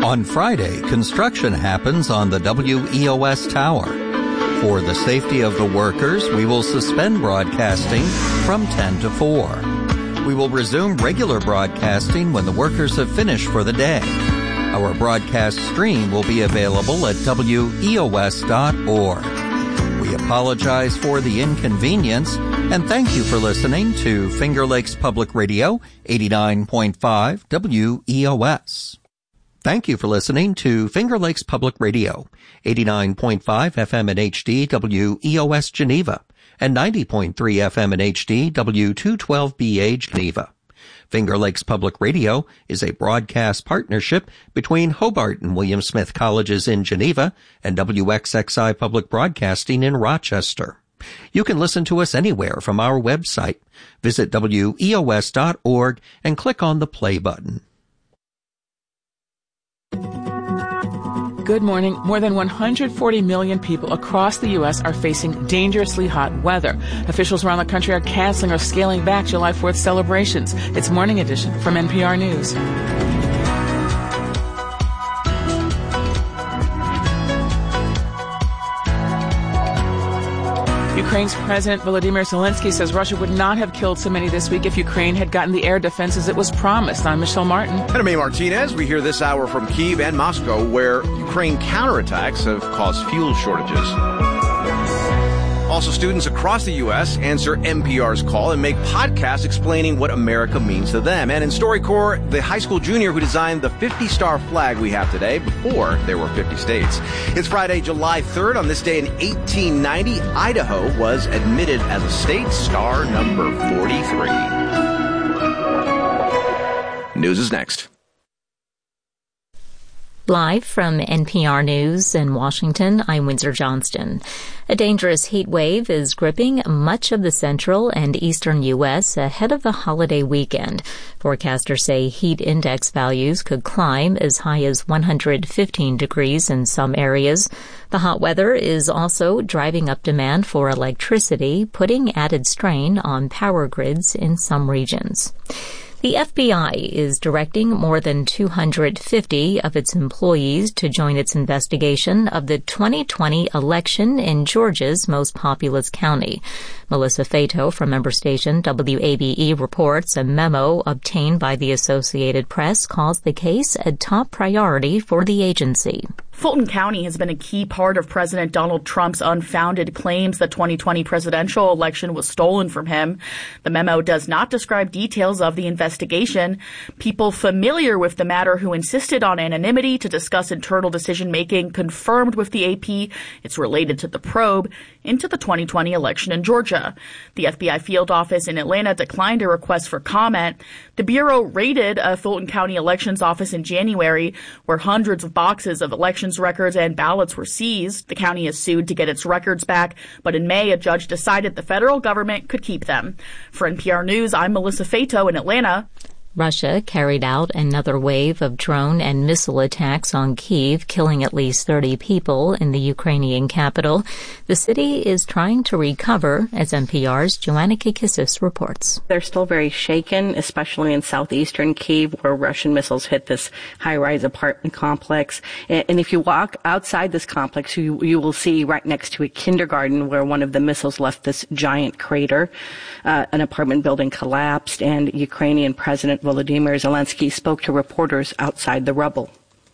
On Friday, construction happens on the WEOS tower. For the safety of the workers, we will suspend broadcasting from 10 to 4. We will resume regular broadcasting when the workers have finished for the day. Our broadcast stream will be available at weos.org. We apologize for the inconvenience and thank you for listening to Finger Lakes Public Radio 89.5 WEOS. Thank you for listening to Finger Lakes Public Radio 89.5 FM in HD WEOS Geneva and 90.3 FM in HD W212BA Geneva. Finger Lakes Public Radio is a broadcast partnership between Hobart and William Smith Colleges in Geneva and WXXI Public Broadcasting in Rochester. You can listen to us anywhere from our website. Visit weos.org and click on the play button. Good morning. More than 140 million people across the U.S. are facing dangerously hot weather. Officials around the country are canceling or scaling back July 4th celebrations. It's Morning Edition from NPR News. Ukraine's President Volodymyr Zelensky says Russia would not have killed so many this week if Ukraine had gotten the air defenses it was promised. I'm Michelle Martin. And I'm A. Martinez. We hear this hour from Kyiv and Moscow, where Ukraine counterattacks have caused fuel shortages. Also, students across the U.S. answer NPR's call and make podcasts explaining what America means to them. And in StoryCorps, the high school junior who designed the 50-star flag we have today before there were 50 states. It's Friday, July 3rd. On this day in 1890, Idaho was admitted as a state, star number 43. News is next. Live from NPR News in Washington, I'm Windsor Johnston. A dangerous heat wave is gripping much of the central and eastern U.S. ahead of the holiday weekend. Forecasters say heat index values could climb as high as 115 degrees in some areas. The hot weather is also driving up demand for electricity, putting added strain on power grids in some regions. The FBI is directing more than 250 of its employees to join its investigation of the 2020 election in Georgia's most populous county. Melissa Fato from member station WABE reports a memo obtained by the Associated Press calls the case a top priority for the agency. Fulton County has been a key part of President Donald Trump's unfounded claims the 2020 presidential election was stolen from him. The memo does not describe details of the investigation. People familiar with the matter who insisted on anonymity to discuss internal decision-making confirmed with the AP it's related to the probe into the 2020 election in Georgia. The FBI field office in Atlanta declined a request for comment. The Bureau raided a Fulton County elections office in January where hundreds of boxes of elections records and ballots were seized. The county is sued to get its records back, but in May, a judge decided the federal government could keep them. For NPR News, I'm Melissa Fato in Atlanta. Russia carried out another wave of drone and missile attacks on Kyiv, killing at least 30 people in the Ukrainian capital. The city is trying to recover, as NPR's Joanna Kikissis reports. They're still very shaken, especially in southeastern Kyiv, where Russian missiles hit this high-rise apartment complex. And if you walk outside this complex, you will see right next to a kindergarten where one of the missiles left this giant crater. An apartment building collapsed, and Ukrainian President Volodymyr Zelensky spoke to reporters outside the rubble.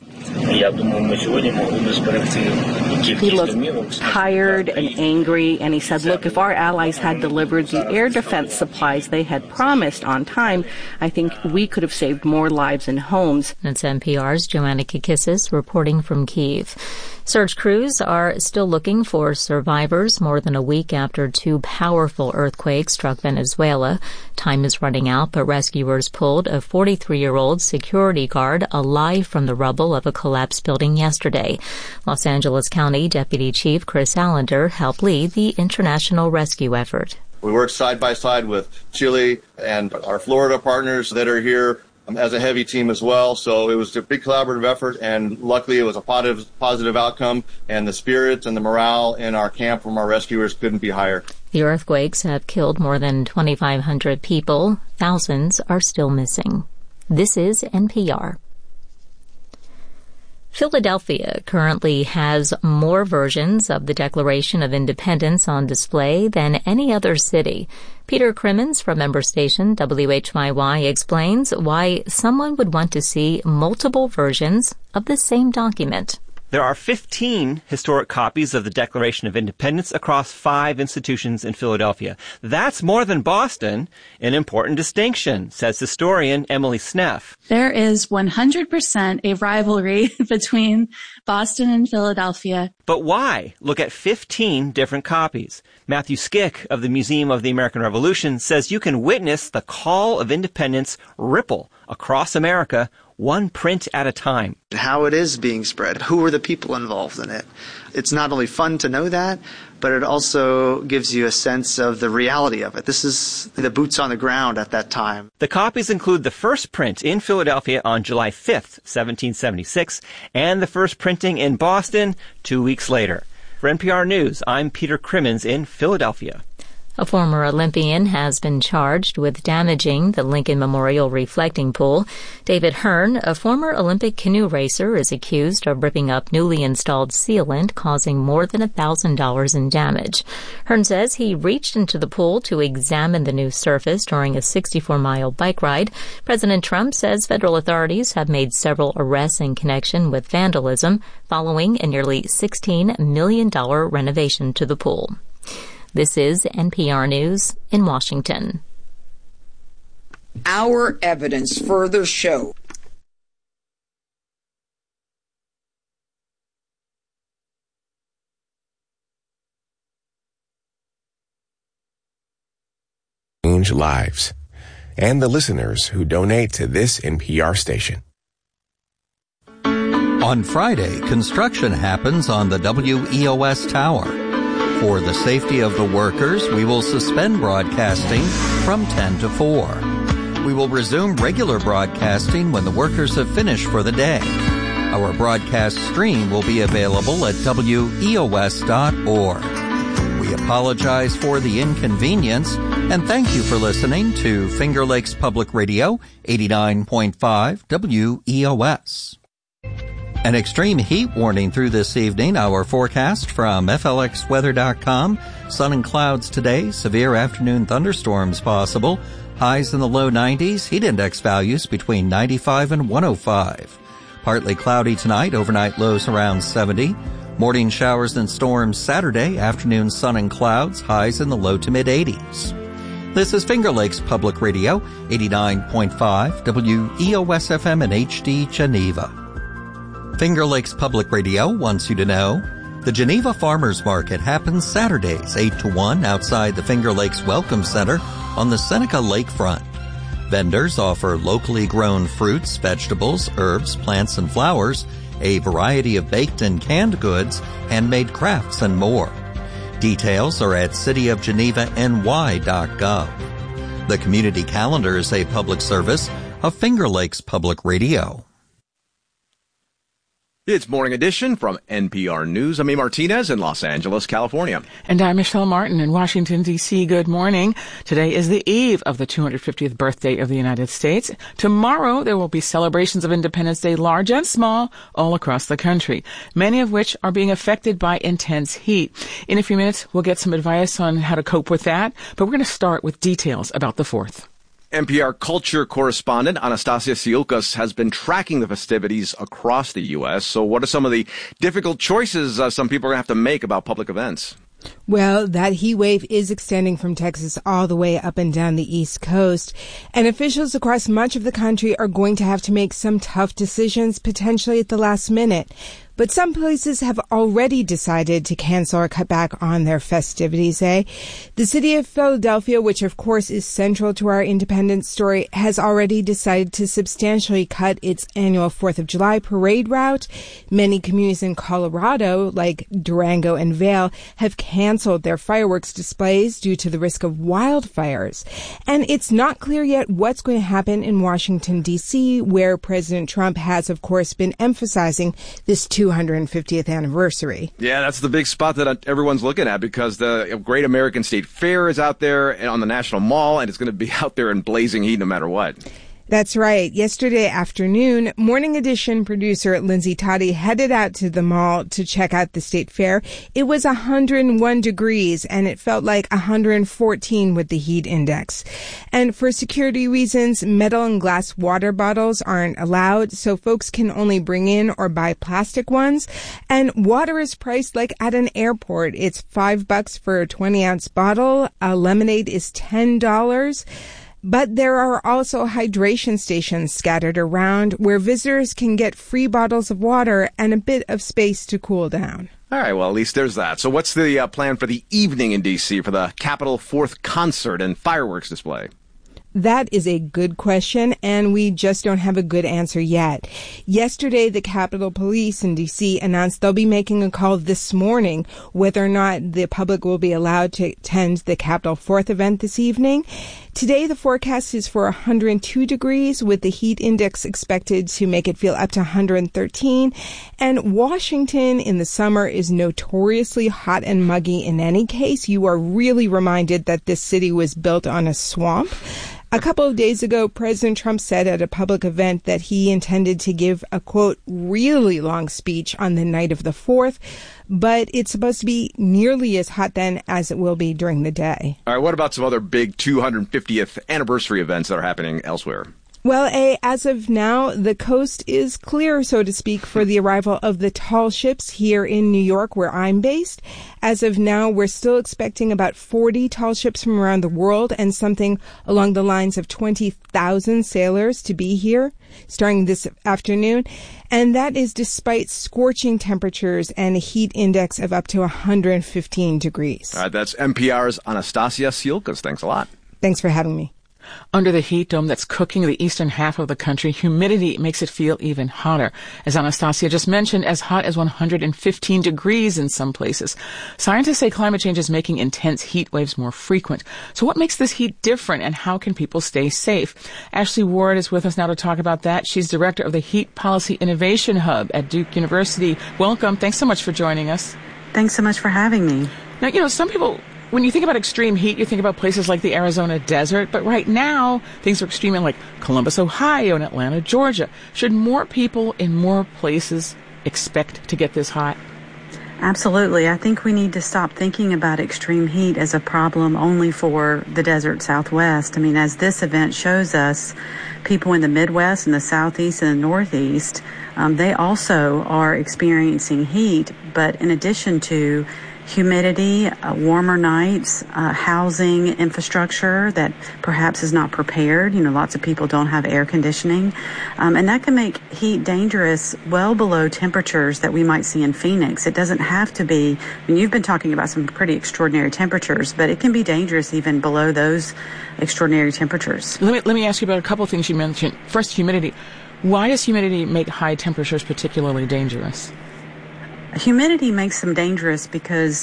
He looked tired and angry, and he said, look, if our allies had delivered the air defense supplies they had promised on time, I think we could have saved more lives and homes. That's NPR's Joanna Kikissis reporting from Kyiv. Search crews are still looking for survivors more than a week after two powerful earthquakes struck Venezuela. Time is running out, but rescuers pulled a 43-year-old security guard alive from the rubble of a collapsed building yesterday. Los Angeles County Deputy Chief Chris Allender helped lead the international rescue effort. We work side by side with Chile and our Florida partners that are here as a heavy team as well. So it was a big collaborative effort, and luckily it was a positive outcome, and the spirits and the morale in our camp from our rescuers couldn't be higher. The earthquakes have killed more than 2,500 people. Thousands are still missing. This is NPR. Philadelphia currently has more versions of the Declaration of Independence on display than any other city. Peter Crimmins from member station WHYY explains why someone would want to see multiple versions of the same document. There are 15 historic copies of the Declaration of Independence across 5 institutions in Philadelphia. That's more than Boston, an important distinction, says historian Emily Sneff. There is 100% a rivalry between Boston and Philadelphia. But why? Look at 15 different copies. Matthew Skick of the Museum of the American Revolution says you can witness the call of independence ripple across America, one print at a time. How it is being spread, who are the people involved in it. It's not only fun to know that, but it also gives you a sense of the reality of it. This is the boots on the ground at that time. The copies include the first print in Philadelphia on July 5th, 1776, and the first printing in Boston 2 weeks later. For NPR News, I'm Peter Crimmins in Philadelphia. A former Olympian has been charged with damaging the Lincoln Memorial reflecting pool. David Hearn, a former Olympic canoe racer, is accused of ripping up newly installed sealant, causing more than $1,000 in damage. Hearn says he reached into the pool to examine the new surface during a 64-mile bike ride. President Trump says federal authorities have made several arrests in connection with vandalism following a nearly $16 million renovation to the pool. This is NPR News in Washington. Our evidence further shows change lives and the listeners who donate to this NPR station. On Friday, construction happens on the WEOS tower. For the safety of the workers, we will suspend broadcasting from 10 to 4. We will resume regular broadcasting when the workers have finished for the day. Our broadcast stream will be available at WEOS.org. We apologize for the inconvenience and thank you for listening to Finger Lakes Public Radio 89.5 WEOS. An extreme heat warning through this evening. Our forecast from FLXweather.com. Sun and clouds today. Severe afternoon thunderstorms possible. Highs in the low 90s. Heat index values between 95 and 105. Partly cloudy tonight. Overnight lows around 70. Morning showers and storms Saturday. Afternoon sun and clouds. Highs in the low to mid 80s. This is Finger Lakes Public Radio 89.5 WEOS FM and HD Geneva. Finger Lakes Public Radio wants you to know the Geneva Farmers Market happens Saturdays 8 to 1 outside the Finger Lakes Welcome Center on the Seneca Lakefront. Vendors offer locally grown fruits, vegetables, herbs, plants, and flowers, a variety of baked and canned goods, handmade crafts, and more. Details are at cityofgenevany.gov. The community calendar is a public service of Finger Lakes Public Radio. It's Morning Edition from NPR News. I'm A. Martinez in Los Angeles, California. And I'm Michelle Martin in Washington, D.C. Good morning. Today is the eve of the 250th birthday of the United States. Tomorrow, there will be celebrations of Independence Day, large and small, all across the country, many of which are being affected by intense heat. In a few minutes, we'll get some advice on how to cope with that, but we're going to start with details about the 4th. NPR culture correspondent Anastasia Siulkas has been tracking the festivities across the U.S. So what are some of the difficult choices some people are going to have to make about public events? Well, that heat wave is extending from Texas all the way up and down the East Coast, and officials across much of the country are going to have to make some tough decisions, potentially at the last minute. But some places have already decided to cancel or cut back on their festivities, The city of Philadelphia, which of course is central to our independence story, has already decided to substantially cut its annual 4th of July parade route. Many communities in Colorado, like Durango and Vail, have canceled their fireworks displays due to the risk of wildfires. And it's not clear yet what's going to happen in Washington, D.C., where President Trump has, of course, been emphasizing this 250th anniversary. Yeah, that's the big spot that everyone's looking at because the Great American State Fair is out there and on the National Mall, and it's going to be out there in blazing heat no matter what. That's right. Yesterday afternoon, Morning Edition producer Lindsay Toddy headed out to the mall to check out the state fair. It was 101 degrees and it felt like 114 with the heat index. And for security reasons, metal and glass water bottles aren't allowed, so folks can only bring in or buy plastic ones. And water is priced like at an airport. It's $5 for a 20-ounce bottle. A lemonade is $10. But there are also hydration stations scattered around where visitors can get free bottles of water and a bit of space to cool down. All right, well, at least there's that. So what's the plan for the evening in D.C. for the Capitol 4th concert and fireworks display? That is a good question, and we just don't have a good answer yet. Yesterday, the Capitol Police in D.C. announced they'll be making a call this morning whether or not the public will be allowed to attend the Capitol 4th event this evening. Today, the forecast is for 102 degrees, with the heat index expected to make it feel up to 113. And Washington in the summer is notoriously hot and muggy in any case. You are really reminded that this city was built on a swamp. A couple of days ago, President Trump said at a public event that he intended to give a, quote, really long speech on the night of the 4th, but it's supposed to be nearly as hot then as it will be during the day. All right, what about some other big 250th anniversary events that are happening elsewhere? Well, as of now, the coast is clear, so to speak, for the arrival of the tall ships here in New York, where I'm based. As of now, we're still expecting about 40 tall ships from around the world and something along the lines of 20,000 sailors to be here starting this afternoon. And that is despite scorching temperatures and a heat index of up to 115 degrees. All right, that's NPR's Anastasia Siolkas. Thanks a lot. Thanks for having me. Under the heat dome that's cooking the eastern half of the country, humidity makes it feel even hotter. As Anastasia just mentioned, as hot as 115 degrees in some places. Scientists say climate change is making intense heat waves more frequent. So what makes this heat different, and how can people stay safe? Ashley Ward is with us now to talk about that. She's director of the Heat Policy Innovation Hub at Duke University. Welcome. Thanks so much for joining us. Thanks so much for having me. Now, some people, when you think about extreme heat, you think about places like the Arizona desert, but right now, things are extreme in like Columbus, Ohio, and Atlanta, Georgia. Should more people in more places expect to get this hot? Absolutely. I think we need to stop thinking about extreme heat as a problem only for the desert Southwest. I mean, as this event shows us, people in the Midwest and the Southeast and the Northeast, they also are experiencing heat, but in addition to humidity, warmer nights, housing infrastructure that perhaps is not prepared. Lots of people don't have air conditioning. And that can make heat dangerous well below temperatures that we might see in Phoenix. It doesn't have to be, you've been talking about some pretty extraordinary temperatures, but it can be dangerous even below those extraordinary temperatures. Let me ask you about a couple of things you mentioned. First, humidity. Why does humidity make high temperatures particularly dangerous? Humidity makes them dangerous because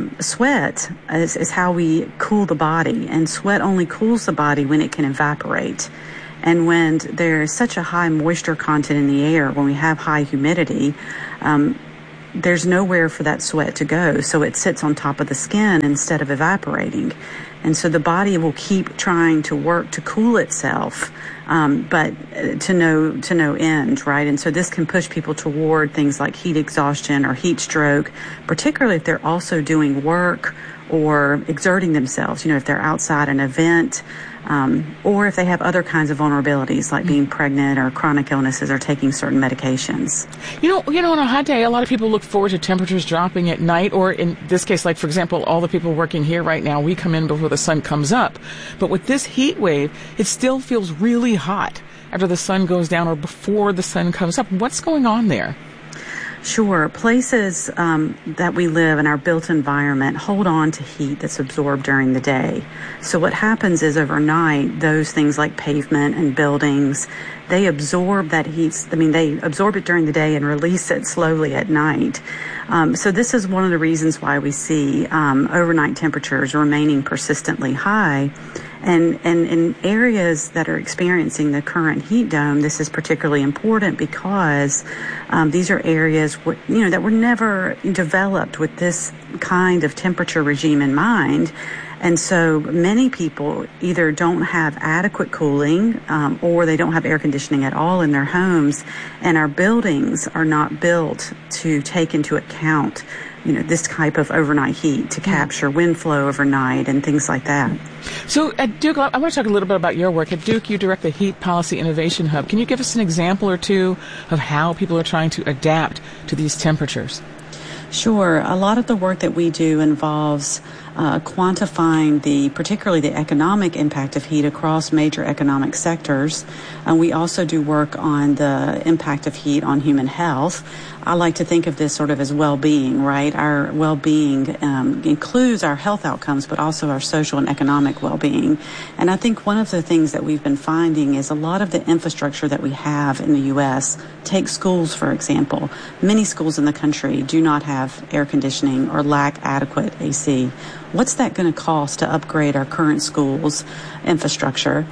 sweat is how we cool the body, and sweat only cools the body when it can evaporate. And when there is such a high moisture content in the air, when we have high humidity, there's nowhere for that sweat to go, so it sits on top of the skin instead of evaporating. And so the body will keep trying to work to cool itself, but to no end, right? And so this can push people toward things like heat exhaustion or heat stroke, particularly if they're also doing work or exerting themselves, if they're outside an event, or if they have other kinds of vulnerabilities like being pregnant or chronic illnesses or taking certain medications. On a hot day, a lot of people look forward to temperatures dropping at night, or in this case, like, for example, all the people working here right now, we come in before the sun comes up. But with this heat wave, it still feels really hot after the sun goes down or before the sun comes up. What's going on there? Sure. Places that we live in our built environment hold on to heat that's absorbed during the day. So what happens is overnight, those things like pavement and buildings, they absorb that heat. They absorb it during the day and release it slowly at night. So this is one of the reasons why we see overnight temperatures remaining persistently high. And in areas that are experiencing the current heat dome, this is particularly important because these are areas that were never developed with this kind of temperature regime in mind. And so many people either don't have adequate cooling or they don't have air conditioning at all in their homes, and our buildings are not built to take into account this type of overnight heat to capture wind flow overnight and things like that. So at Duke, I want to talk a little bit about your work. At Duke, you direct the Heat Policy Innovation Hub. Can you give us an example or two of how people are trying to adapt to these temperatures? Sure. A lot of the work that we do involves quantifying particularly the economic impact of heat across major economic sectors. And we also do work on the impact of heat on human health. I like to think of this sort of as well-being, right? Our well-being includes our health outcomes, but also our social and economic well-being. And I think one of the things that we've been finding is a lot of the infrastructure that we have in the U.S., take schools, for example. Many schools in the country do not have air conditioning or lack adequate AC. What's that going to cost to upgrade our current schools' infrastructure?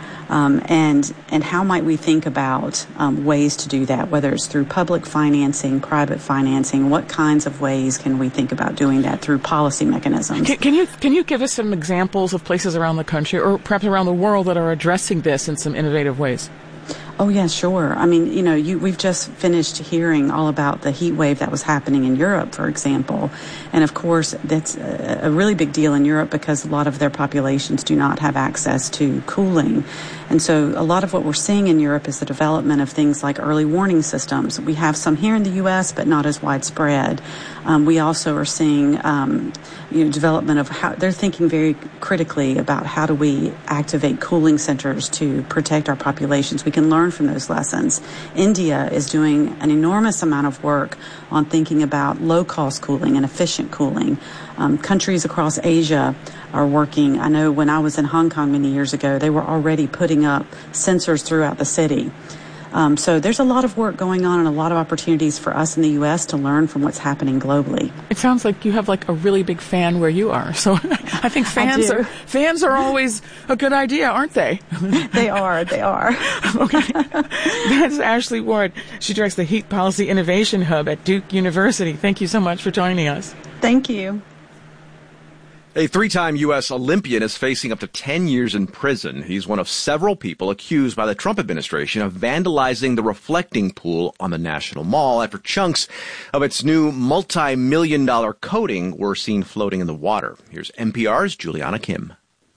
And how might we think about ways to do that, whether it's through public financing, private financing? What kinds of ways can we think about doing that through policy mechanisms? Can you give us some examples of places around the country or perhaps around the world that are addressing this in some innovative ways? Oh, yeah, sure. I mean, we've just finished hearing all about the heat wave that was happening in Europe, for example. And of course, that's a really big deal in Europe because a lot of their populations do not have access to cooling. And so a lot of what we're seeing in Europe is the development of things like early warning systems. We have some here in the U.S., but not as widespread. We also are seeing development of how they're thinking very critically about how do we activate cooling centers to protect our populations. We can learn from those lessons. India is doing an enormous amount of work on thinking about low-cost cooling and efficient cooling. Countries across Asia are working. I know when I was in Hong Kong many years ago, they were already putting up sensors throughout the city. So there's a lot of work going on and a lot of opportunities for us in the U.S. to learn from what's happening globally. It sounds like you have like a really big fan where you are. So I think fans are always a good idea, aren't they? They are. Okay. That's Ashley Ward. She directs the Heat Policy Innovation Hub at Duke University. Thank you so much for joining us. Thank you. A three-time U.S. Olympian is facing up to 10 years in prison. He's one of several people accused by the Trump administration of vandalizing the reflecting pool on the National Mall after chunks of its new multi-million-dollar coating were seen floating in the water. Here's NPR's Juliana Kim.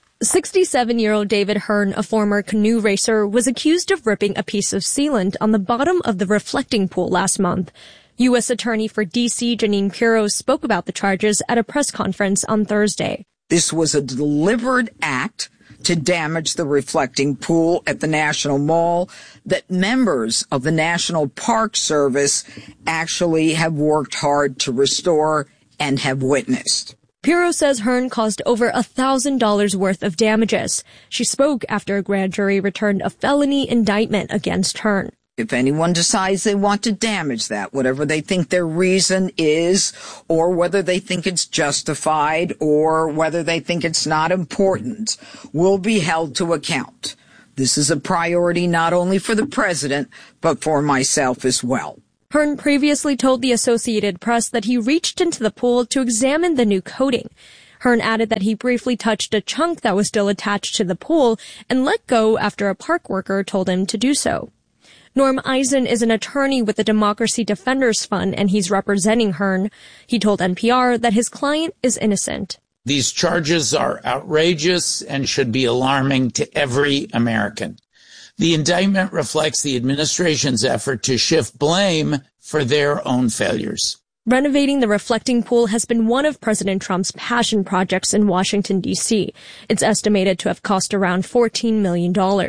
67-year-old David Hearn, a former canoe racer, was accused of ripping a piece of sealant on the bottom of the reflecting pool last month. U.S. Attorney for D.C. Jeanine Pirro spoke about the charges at a press conference on Thursday. This was a deliberate act to damage the reflecting pool at the National Mall that members of the National Park Service actually have worked hard to restore and have witnessed. Pirro says Hearn caused over $1,000 worth of damages. She spoke after a grand jury returned a felony indictment against Hearn. If anyone decides they want to damage that, whatever they think their reason is, or whether they think it's justified, or whether they think it's not important, will be held to account. This is a priority not only for the president, but for myself as well. Hearn previously told the Associated Press that he reached into the pool to examine the new coating. Hearn added that he briefly touched a chunk that was still attached to the pool and let go after a park worker told him to do so. Norm Eisen is an attorney with the Democracy Defenders Fund, and he's representing Hearn. He told NPR that his client is innocent. These charges are outrageous and should be alarming to every American. The indictment reflects the administration's effort to shift blame for their own failures. Renovating the reflecting pool has been one of President Trump's passion projects in Washington, D.C. It's estimated to have cost around $14 million.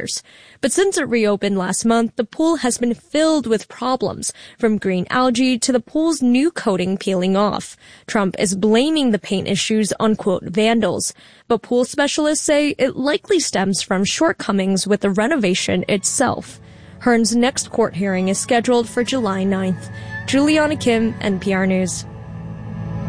But since it reopened last month, the pool has been filled with problems, from green algae to the pool's new coating peeling off. Trump is blaming the paint issues on, quote, vandals. But pool specialists say it likely stems from shortcomings with the renovation itself. Hearn's next court hearing is scheduled for July 9th. Juliana Kim, NPR News.